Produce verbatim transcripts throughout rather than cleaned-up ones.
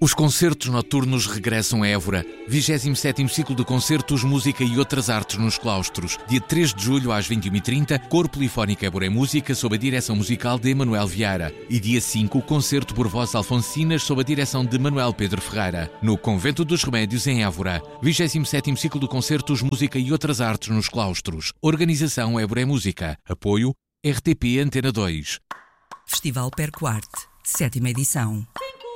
Os concertos noturnos regressam a Évora. vigésimo sétimo ciclo de concertos, música e outras artes nos claustros. Dia três de julho às vinte e uma e trinta, Coro Polifónico Évora Música sob a direção musical de Emanuel Vieira. E dia cinco, concerto por vozes alfonsinas sob a direção de Manuel Pedro Ferreira. No Convento dos Remédios em Évora. vigésimo sétimo ciclo de concertos, música e outras artes nos claustros. Organização Évora Música. Apoio R T P Antena dois. Festival Percoarte, sétima edição.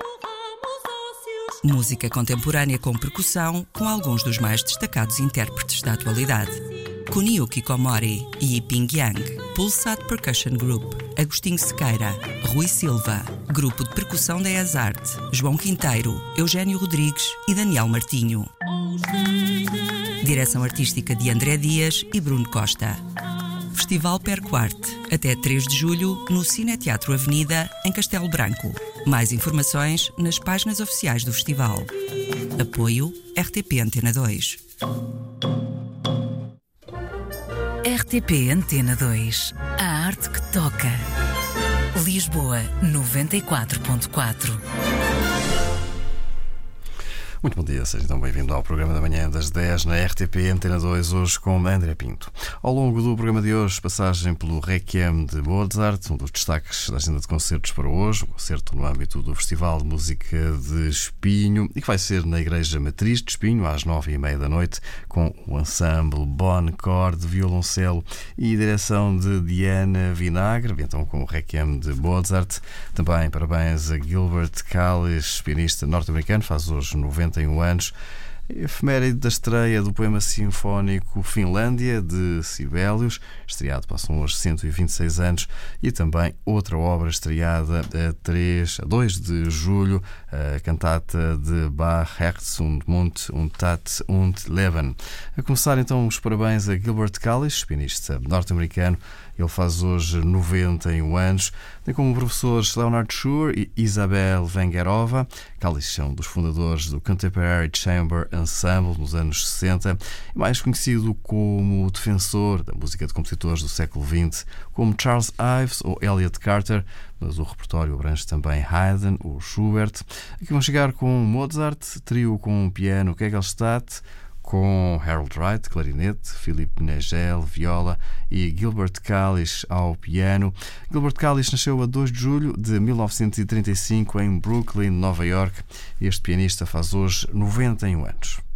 Música contemporânea com percussão, com alguns dos mais destacados intérpretes da atualidade. Kunio Kikomori e Yiping Yang, Pulsat Percussion Group, Agostinho Sequeira, Rui Silva, Grupo de Percussão da Exarte, João Quinteiro, Eugênio Rodrigues e Daniel Martinho. Direção artística de André Dias e Bruno Costa. Festival Percoarte, até três de julho, no Cineteatro Avenida, em Castelo Branco. Mais informações nas páginas oficiais do festival. Apoio R T P Antena dois. R T P Antena dois. A arte que toca. Lisboa noventa e quatro ponto quatro. Muito bom dia, seja então bem-vindo ao programa da manhã das dez na R T P Antena dois, hoje com André Pinto. Ao longo do programa de hoje, passagem pelo Requiem de Mozart, um dos destaques da agenda de concertos para hoje, um concerto no âmbito do Festival de Música de Espinho, e que vai ser na Igreja Matriz de Espinho, às nove e meia da noite, com o ensemble Bon Cor de violoncelo e direção de Diana Vinagre, então com o Requiem de Mozart. Também parabéns a Gilbert Callis, pianista norte-americano, faz hoje noventa e um anos. Efeméride da estreia do poema sinfónico Finlândia, de Sibelius, estreado, passam hoje cento e vinte e seis anos, e também outra obra estreada a, três, a dois de julho, a cantata de Bach, Herz und Mund und Tat und Leben. A começar então os parabéns a Gilbert Callis, pianista norte-americano. Ele faz hoje noventa e um anos, tem como professores Leonard Shure e Isabel Vengerova. Callis são dos fundadores do Contemporary Chamber Ensemble nos anos sessenta, e mais conhecido como defensor da música de compositores do século vinte, como Charles Ives ou Elliott Carter, mas o repertório abrange também Haydn ou Schubert. Aqui vão chegar com Mozart, trio com piano Kegelstadt, com Harold Wright, clarinete, Philippe Nagel, viola e Gilbert Callis ao piano. Gilbert Callis nasceu a dois de julho de mil novecentos e trinta e cinco em Brooklyn, Nova York. Este pianista faz hoje noventa e um anos.